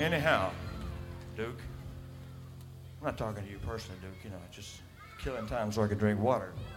Anyhow, Duke, I'm not talking to you personally, Duke. Just killing time so I could drink water.